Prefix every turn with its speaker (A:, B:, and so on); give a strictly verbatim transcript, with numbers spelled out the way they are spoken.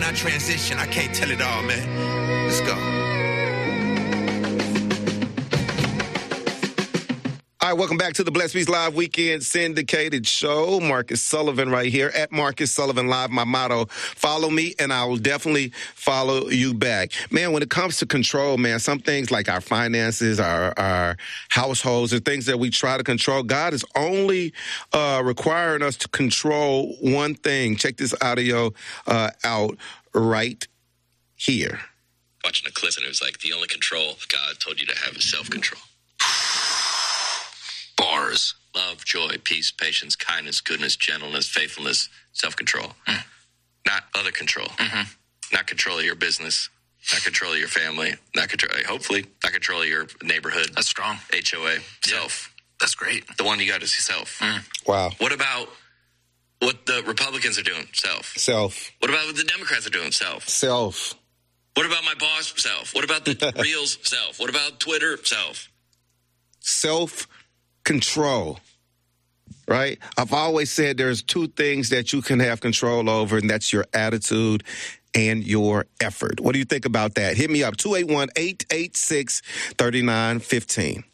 A: when I transition, I can't tell it all, man. Let's go.
B: All right, welcome back to the Blessed Beats Live Weekend Syndicated Show. Marcus Sullivan right here at Marcus Sullivan Live. My motto, follow me and I will definitely follow you back. Man, when it comes to control, man, some things like our finances, our, our households, and things that we try to control, God is only uh, requiring us to control one thing. Check this audio uh, out right here.
C: Watching a clip and it was like the only control God told you to have is self-control. Bars. Love, joy, peace, patience, kindness, goodness, gentleness, faithfulness, self-control. Mm. Not other control. Mm-hmm. Not control of your business. Not control of your family. Not control, hopefully, not control of your neighborhood.
D: That's strong.
C: H O A. Self.
D: Yeah. That's great.
C: The one you got is yourself. Mm.
B: Wow.
C: What about what the Republicans are doing? Self.
B: Self.
C: What about what the Democrats are doing? Self.
B: Self.
C: What about my boss? Self. What about the Reels? Self. What about Twitter? Self.
B: Self. Control, right? I've always said there's two things that you can have control over, and that's your attitude and your effort. What do you think about that? Hit me up, two eight one, eight eight six, three nine one five.